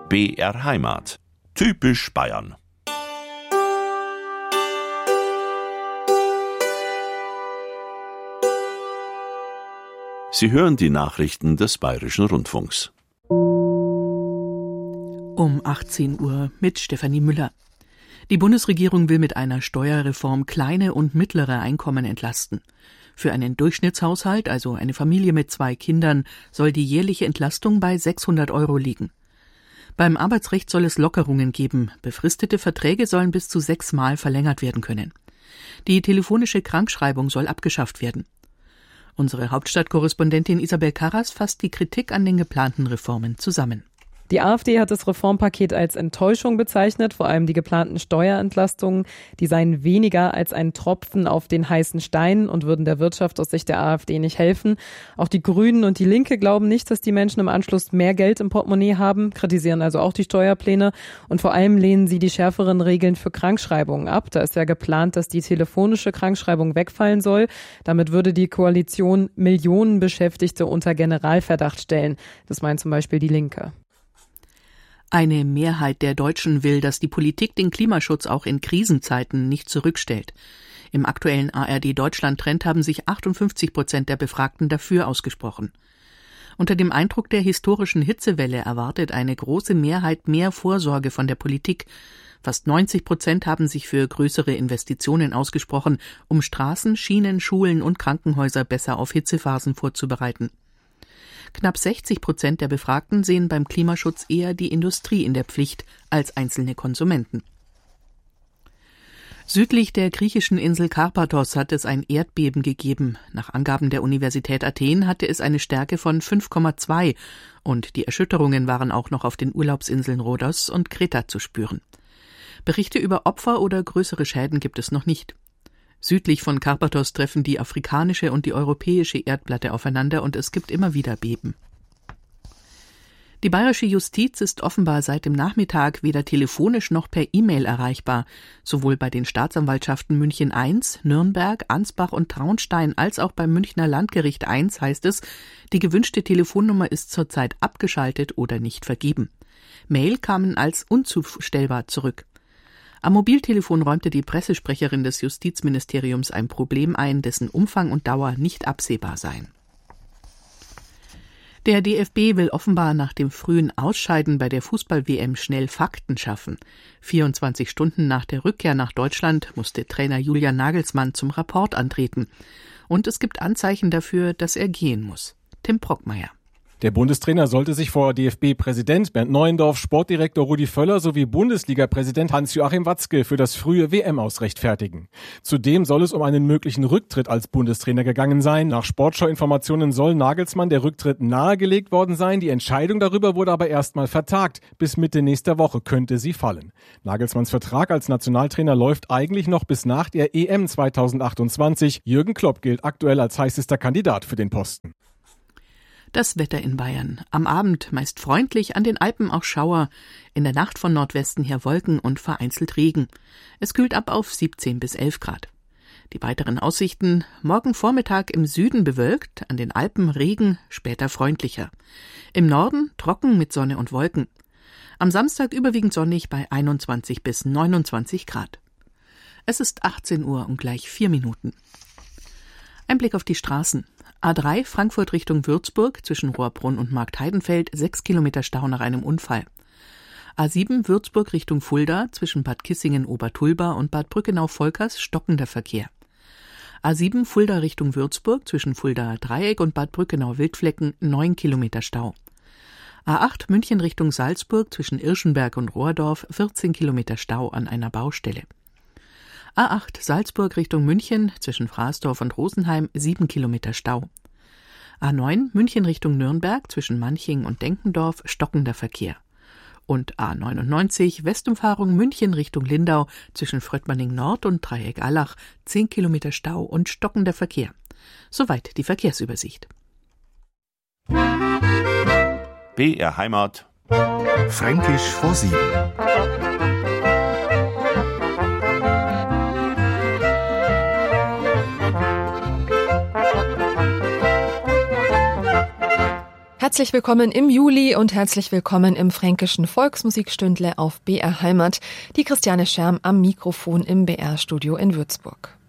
BR Heimat. Typisch Bayern. Sie hören die Nachrichten des Bayerischen Rundfunks. Um 18 Uhr mit Stefanie Müller. Die Bundesregierung will mit einer Steuerreform kleine und mittlere Einkommen entlasten. Für einen Durchschnittshaushalt, also eine Familie mit 2 Kindern, soll die jährliche Entlastung bei 600 € liegen. Beim Arbeitsrecht soll es Lockerungen geben. Befristete Verträge sollen bis zu 6-mal verlängert werden können. Die telefonische Krankschreibung soll abgeschafft werden. Unsere Hauptstadtkorrespondentin Isabel Karras fasst die Kritik an den geplanten Reformen zusammen. Die AfD hat das Reformpaket als Enttäuschung bezeichnet, vor allem die geplanten Steuerentlastungen. Die seien weniger als ein Tropfen auf den heißen Stein und würden der Wirtschaft aus Sicht der AfD nicht helfen. Auch die Grünen und die Linke glauben nicht, dass die Menschen im Anschluss mehr Geld im Portemonnaie haben, kritisieren also auch die Steuerpläne. Und vor allem lehnen sie die schärferen Regeln für Krankschreibungen ab. Da ist ja geplant, dass die telefonische Krankschreibung wegfallen soll. Damit würde die Koalition Millionen Beschäftigte unter Generalverdacht stellen. Das meint zum Beispiel die Linke. Eine Mehrheit der Deutschen will, dass die Politik den Klimaschutz auch in Krisenzeiten nicht zurückstellt. Im aktuellen ARD-Deutschland-Trend haben sich 58% der Befragten dafür ausgesprochen. Unter dem Eindruck der historischen Hitzewelle erwartet eine große Mehrheit mehr Vorsorge von der Politik. Fast 90% haben sich für größere Investitionen ausgesprochen, um Straßen, Schienen, Schulen und Krankenhäuser besser auf Hitzephasen vorzubereiten. Knapp 60% der Befragten sehen beim Klimaschutz eher die Industrie in der Pflicht als einzelne Konsumenten. Südlich der griechischen Insel Karpathos hat es ein Erdbeben gegeben. Nach Angaben der Universität Athen hatte es eine Stärke von 5,2 und die Erschütterungen waren auch noch auf den Urlaubsinseln Rhodos und Kreta zu spüren. Berichte über Opfer oder größere Schäden gibt es noch nicht. Südlich von Karpathos treffen die afrikanische und die europäische Erdplatte aufeinander und es gibt immer wieder Beben. Die bayerische Justiz ist offenbar seit dem Nachmittag weder telefonisch noch per E-Mail erreichbar. Sowohl bei den Staatsanwaltschaften München I, Nürnberg, Ansbach und Traunstein als auch beim Münchner Landgericht I heißt es, die gewünschte Telefonnummer ist zurzeit abgeschaltet oder nicht vergeben. Mail kamen als unzustellbar zurück. Am Mobiltelefon räumte die Pressesprecherin des Justizministeriums ein Problem ein, dessen Umfang und Dauer nicht absehbar seien. Der DFB will offenbar nach dem frühen Ausscheiden bei der Fußball-WM schnell Fakten schaffen. 24 Stunden nach der Rückkehr nach Deutschland musste Trainer Julian Nagelsmann zum Rapport antreten. Und es gibt Anzeichen dafür, dass er gehen muss. Tim Brockmeier. Der Bundestrainer sollte sich vor DFB-Präsident Bernd Neuendorf, Sportdirektor Rudi Völler sowie Bundesliga-Präsident Hans-Joachim Watzke für das frühe WM-Aus rechtfertigen. Zudem soll es um einen möglichen Rücktritt als Bundestrainer gegangen sein. Nach Sportschau-Informationen soll Nagelsmann der Rücktritt nahegelegt worden sein. Die Entscheidung darüber wurde aber erstmal vertagt. Bis Mitte nächster Woche könnte sie fallen. Nagelsmanns Vertrag als Nationaltrainer läuft eigentlich noch bis nach der EM 2028. Jürgen Klopp gilt aktuell als heißester Kandidat für den Posten. Das Wetter in Bayern. Am Abend meist freundlich, an den Alpen auch Schauer. In der Nacht von Nordwesten her Wolken und vereinzelt Regen. Es kühlt ab auf 17 bis 11 Grad. Die weiteren Aussichten: morgen Vormittag im Süden bewölkt, an den Alpen Regen, später freundlicher. Im Norden trocken mit Sonne und Wolken. Am Samstag überwiegend sonnig bei 21 bis 29 Grad. Es ist 18 Uhr und gleich 4 Minuten. Ein Blick auf die Straßen. A3 Frankfurt Richtung Würzburg zwischen Rohrbrunn und Marktheidenfeld 6 Kilometer Stau nach einem Unfall. A7 Würzburg Richtung Fulda zwischen Bad Kissingen-Obertulba und Bad Brückenau-Volkers stockender Verkehr. A7 Fulda Richtung Würzburg zwischen Fulda Dreieck und Bad Brückenau-Wildflecken 9 Kilometer Stau. A8 München Richtung Salzburg zwischen Irschenberg und Rohrdorf 14 Kilometer Stau an einer Baustelle. A8 Salzburg Richtung München zwischen Fraßdorf und Rosenheim 7 Kilometer Stau. A9 München Richtung Nürnberg zwischen Manching und Denkendorf stockender Verkehr. Und A99 Westumfahrung München Richtung Lindau zwischen Fröttmanning Nord und Dreieck-Allach 10 Kilometer Stau und stockender Verkehr. Soweit die Verkehrsübersicht. BR Heimat. Fränkisch vor 7. Herzlich Herzlich willkommen im Juli und herzlich willkommen im Fränkischen Volksmusikstündle auf BR Heimat. Die Christiane Scherm am Mikrofon im BR-Studio in Würzburg.